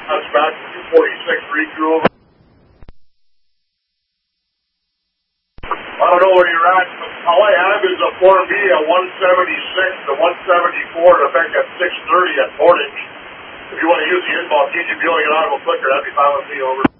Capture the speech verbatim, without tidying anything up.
That's back to two forty-six recrew over. I don't know where you're at, but all I have is a four B at one seventy-six to one seventy-four, and I think at six thirty at Portage. If you want to use the inbound T G B O, you can auto clicker, that'd be fine with me, over.